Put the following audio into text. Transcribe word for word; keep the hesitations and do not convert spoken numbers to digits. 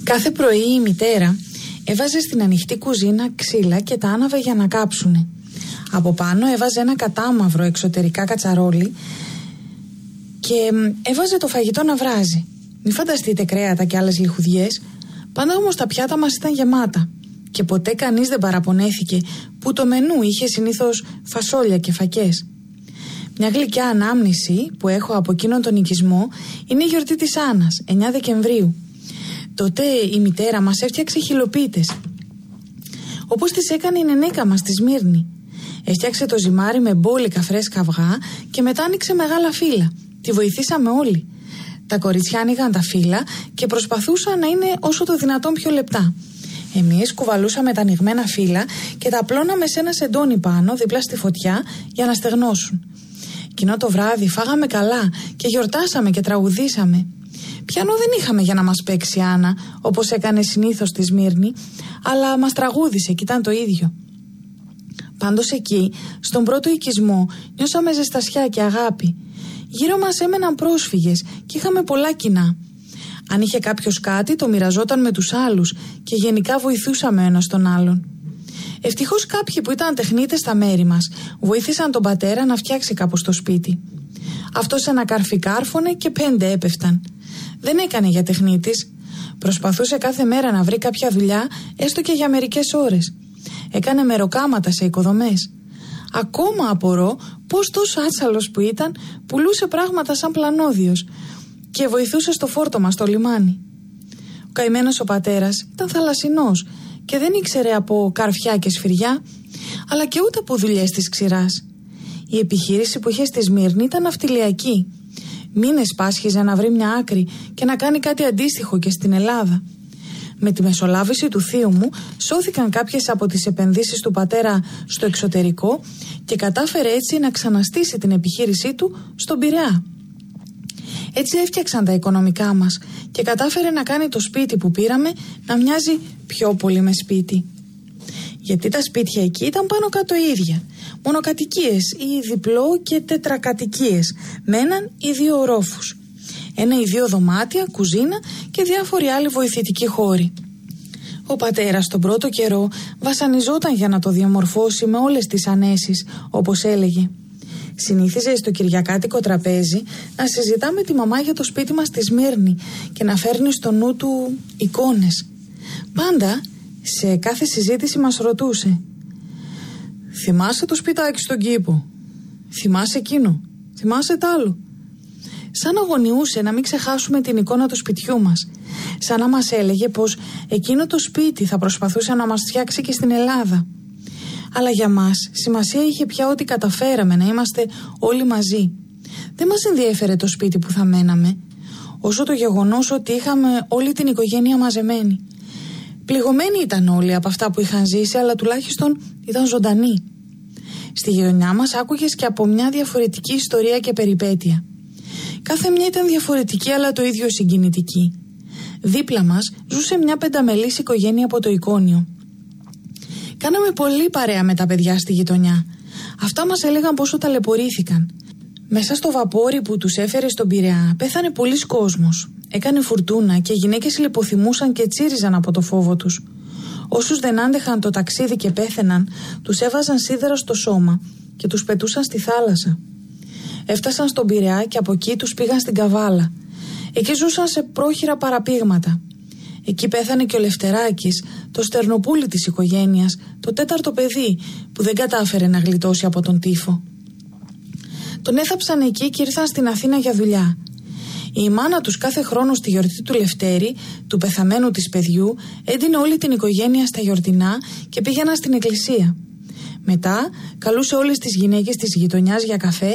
Κάθε πρωί η μητέρα έβαζε στην ανοιχτή κουζίνα ξύλα και τα άναβε για να κάψουνε. Από πάνω έβαζε ένα κατάμαυρο εξωτερικά κατσαρόλι και έβαζε το φαγητό να βράζει. Μην φανταστείτε κρέατα και άλλες λιχουδιές. Πάντα όμως τα πιάτα μας ήταν γεμάτα και ποτέ κανείς δεν παραπονέθηκε που το μενού είχε συνήθως φασόλια και φακές. Μια γλυκιά ανάμνηση που έχω από εκείνον τον οικισμό είναι η γιορτή της Άννας, εννιά Δεκεμβρίου. Τότε η μητέρα μας έφτιαξε χιλοπίτες, όπως τις έκανε η νενέκα μας στη Σμύρνη. Έφτιαξε το ζυμάρι με μπόλικα φρέσκα αυγά και μετά άνοιξε μεγάλα φύλλα. Τη βοηθήσαμε όλοι. Τα κοριτσιά άνοιγαν τα φύλλα και προσπαθούσαν να είναι όσο το δυνατόν πιο λεπτά. Εμείς κουβαλούσαμε τα ανοιγμένα φύλλα και τα απλώναμε σε ένα σεντόνι πάνω, δίπλα στη φωτιά, για να στεγνώσουν. Εκείνο το βράδυ φάγαμε καλά και γιορτάσαμε και τραγουδήσαμε. Πιανό δεν είχαμε για να μας παίξει η Άννα, όπως έκανε συνήθως στη Σμύρνη, αλλά μας τραγούδισε και ήταν το ίδιο. Πάντως εκεί, στον πρώτο οικισμό, νιώσαμε ζεστασιά και αγάπη. Γύρω μας έμεναν πρόσφυγες και είχαμε πολλά κοινά. Αν είχε κάποιος κάτι, το μοιραζόταν με τους άλλους και γενικά βοηθούσαμε ο ένας τον άλλον. Ευτυχώς κάποιοι που ήταν τεχνίτες στα μέρη μας βοήθησαν τον πατέρα να φτιάξει κάπως το σπίτι. Αυτός ένα καρφί κάρφωνε και πέντε έπεφταν. Δεν έκανε για τεχνίτης. Προσπαθούσε κάθε μέρα να βρει κάποια δουλειά, έστω και για μερικές ώρες. Έκανε μεροκάματα σε οικοδομές. Ακόμα απορώ πως τόσο άτσαλος που ήταν, πουλούσε πράγματα σαν πλανόδιος και βοηθούσε στο φόρτωμα στο λιμάνι. Ο καημένος ο πατέρας ήταν θαλασσινός και δεν ήξερε από καρφιά και σφυριά, αλλά και ούτε από δουλειές της ξηράς. Η επιχείρηση που είχε στη Σμύρνη ήταν ναυτιλιακή. Μήνες πάσχιζε να βρει μια άκρη και να κάνει κάτι αντίστοιχο και στην Ελλάδα. Με τη μεσολάβηση του θείου μου σώθηκαν κάποιες από τις επενδύσεις του πατέρα στο εξωτερικό και κατάφερε έτσι να ξαναστήσει την επιχείρησή του στον Πειραιά. Έτσι έφτιαξαν τα οικονομικά μας και κατάφερε να κάνει το σπίτι που πήραμε να μοιάζει πιο πολύ με σπίτι. Γιατί τα σπίτια εκεί ήταν πάνω κάτω ίδια, μονοκατοικίες ή διπλό και τετρακατοικίες με έναν ή δύο ορόφους. Ένα ή δύο δωμάτια, κουζίνα και διάφοροι άλλοι βοηθητικοί χώροι. Ο πατέρας τον πρώτο καιρό βασανιζόταν για να το διαμορφώσει με όλες τις ανέσεις, όπως έλεγε. Συνήθιζε στο κυριακάτικο τραπέζι να συζητά με τη μαμά για το σπίτι μας στη Σμύρνη και να φέρνει στο νου του εικόνες. Πάντα σε κάθε συζήτηση μας ρωτούσε: «Θυμάσαι το σπιτάκι στον κήπο? Θυμάσαι εκείνο? Θυμάσαι τ' άλλο?» Σαν αγωνιούσε να μην ξεχάσουμε την εικόνα του σπιτιού μας. Σαν να μας έλεγε πως εκείνο το σπίτι θα προσπαθούσε να μας φτιάξει και στην Ελλάδα. Αλλά για μας σημασία είχε πια ότι καταφέραμε να είμαστε όλοι μαζί. Δεν μας ενδιέφερε το σπίτι που θα μέναμε, όσο το γεγονός ότι είχαμε όλη την οικογένεια μαζεμένη. Πληγωμένοι ήταν όλοι από αυτά που είχαν ζήσει, αλλά τουλάχιστον ήταν ζωντανοί. Στη γειτονιά μας άκουγες και από μια διαφορετική ιστορία και περιπέτεια. Κάθε μια ήταν διαφορετική, αλλά το ίδιο συγκινητική. Δίπλα μας ζούσε μια πενταμελής οικογένεια από το Εικόνιο. Κάναμε πολύ παρέα με τα παιδιά στη γειτονιά. Αυτά μας έλεγαν πόσο ταλαιπωρήθηκαν. Μέσα στο βαπόρι που τους έφερε στον Πειραιά πέθανε πολλοί κόσμος. Έκανε φουρτούνα και οι γυναίκες λιποθυμούσαν και τσίριζαν από το φόβο τους. Όσους δεν άντεχαν το ταξίδι και πέθαιναν, τους έβαζαν σίδερα στο σώμα και τους πετούσαν στη θάλασσα. Έφτασαν στον Πειραιά και από εκεί τους πήγαν στην Καβάλα. Εκεί ζούσαν σε πρόχειρα παραπήγματα. Εκεί πέθανε και ο Λευτεράκης, το στερνοπούλι της οικογένειας, το τέταρτο παιδί που δεν κατάφερε να γλιτώσει από τον τύφο. Τον έθαψαν εκεί και ήρθαν στην Αθήνα για δουλειά. Η μάνα τους κάθε χρόνο στη γιορτή του Λευτέρη, του πεθαμένου της παιδιού, έντυνε όλη την οικογένεια στα γιορτινά και πήγαιναν στην εκκλησία. Μετά καλούσε όλες τις γυναίκες της γειτονιάς για καφέ